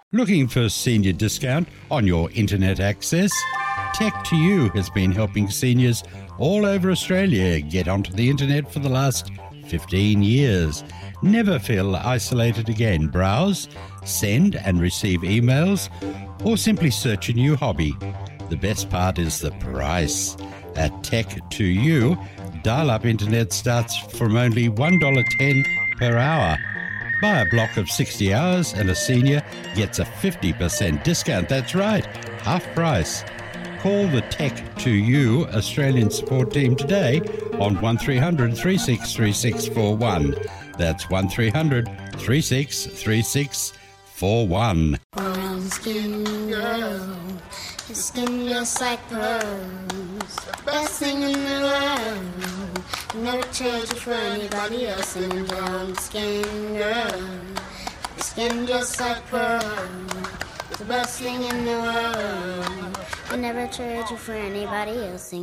Looking for senior discount on your internet access? Tech2U has been helping seniors all over Australia get onto the internet for the last 15 years. Never feel isolated again. Browse, send and receive emails, or simply search a new hobby. The best part is the price. At Tech2U, dial-up internet starts from only $1.10 per hour. Buy a block of 60 hours and a senior gets a 50% discount. That's right, half price. Call the Tech2U Australian support team today on 1300 363641. That's 1300 363641. Brown skin girl, your skin just like pearls, best thing in the world. Never trade you for anybody else. And brown skin girl, your skin just like pearls, the best thing in the world. I never trade you for anybody else.